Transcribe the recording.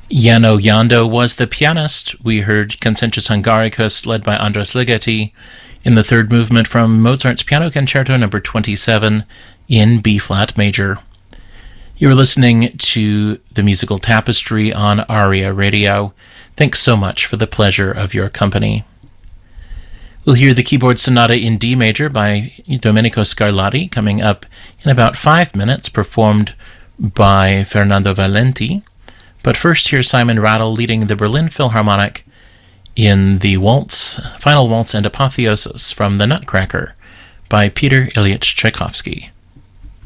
Jano Jando was the pianist. We heard Concentus Hungaricus, led by Andras Ligeti, in the third movement from Mozart's Piano Concerto No. 27 in B-flat major. You're listening to The Musical Tapestry on ARIA Radio. Thanks so much for the pleasure of your company. We'll hear the Keyboard Sonata in D major by Domenico Scarlatti coming up in about 5 minutes, performed by Fernando Valenti. But first, here's Simon Rattle leading the Berlin Philharmonic in the waltz, final waltz and apotheosis from The Nutcracker by Peter Ilyich Tchaikovsky.